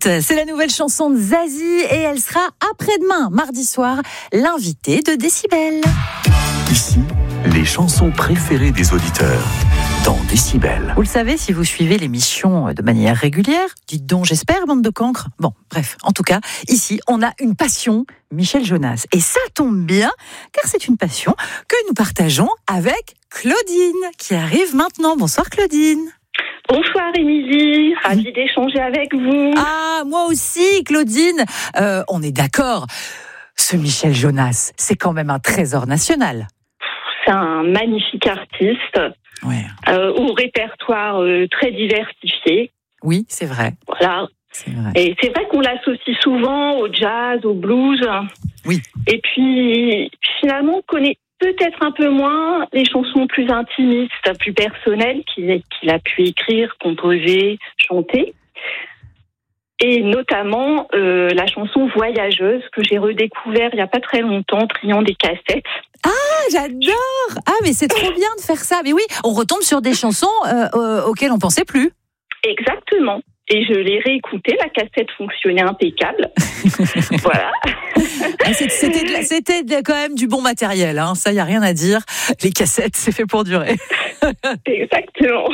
suite, c'est la nouvelle chanson de Zazie et elle sera après-demain, mardi soir, l'invitée de Décibel. Ici, les chansons préférées des auditeurs dans Décibel. Vous le savez, si vous suivez l'émission de manière régulière, dites donc j'espère, bande de cancres. Bon, bref, en tout cas, ici, on a une passion, Michel Jonas. Et ça tombe bien, car c'est une passion que nous partageons avec Claudine, qui arrive maintenant. Bonsoir Claudine. Bonsoir Émilie, ravie d'échanger avec vous. Ah, moi aussi Claudine. On est d'accord, ce Michel Jonas, c'est quand même un trésor national. C'est un magnifique artiste, Ouais. au répertoire très diversifié. Oui, c'est vrai. Voilà. C'est vrai. Et c'est vrai qu'on l'associe souvent au jazz, au blues. Oui. Et puis finalement, on connaît peut-être un peu moins les chansons plus intimistes, plus personnelles qu'il a pu écrire, composer, chanter. Et notamment la chanson Voyageuse que j'ai redécouvert il n'y a pas très longtemps, triant des cassettes. Ah, j'adore. Ah, mais c'est trop bien de faire ça. Mais oui, on retombe sur des chansons auxquelles on pensait plus. Exactement. Et je l'ai réécoutée, la cassette fonctionnait impeccable. Voilà. Ah, c'était quand même du bon matériel, hein. Ça, il n'y a rien à dire. Les cassettes, c'est fait pour durer. Exactement.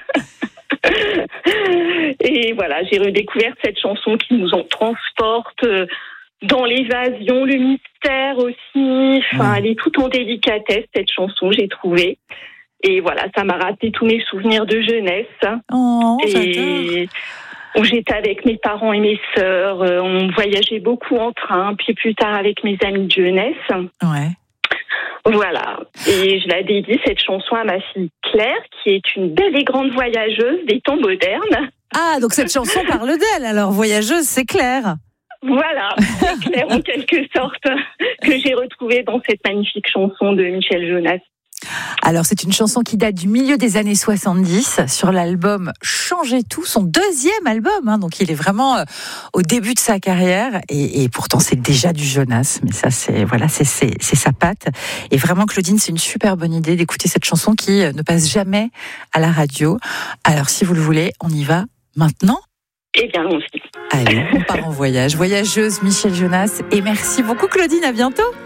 Et voilà, j'ai redécouvert cette chanson qui nous en transporte dans l'évasion, le mystère aussi. Enfin, elle est tout en délicatesse, cette chanson, j'ai trouvé. Et voilà, ça m'a rappelé tous mes souvenirs de jeunesse. Oh, et où j'étais avec mes parents et mes sœurs. On voyageait beaucoup en train, puis plus tard avec mes amis de jeunesse. Ouais. Voilà. Et je la dédie, cette chanson, à ma fille Claire, qui est une belle et grande voyageuse des temps modernes. Ah, donc cette chanson parle d'elle. Alors, voyageuse, c'est clair. Voilà, c'est Claire en quelque sorte, que j'ai retrouvée dans cette magnifique chanson de Michel Jonas. Alors, c'est une chanson qui date du milieu des années 70 sur l'album Changer tout, son deuxième album. Hein, donc, il est vraiment au début de sa carrière et pourtant, c'est déjà du Jonas. Mais ça, c'est sa patte. Et vraiment, Claudine, c'est une super bonne idée d'écouter cette chanson qui ne passe jamais à la radio. Alors, si vous le voulez, on y va maintenant. Eh bien, on s'y. Allez, on part en voyage. Voyageuse, Michel Jonas. Et merci beaucoup, Claudine. À bientôt.